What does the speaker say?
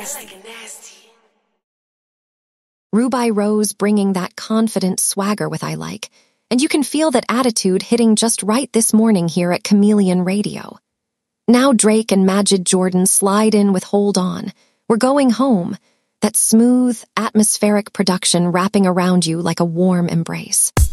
Rubai Rose bringing that confident swagger with I Like, and you can feel that attitude hitting just right this morning here at Chameleon Radio. Now Drake and Majid Jordan slide in with Hold On. We're going home. That smooth, atmospheric production wrapping around you like a warm embrace.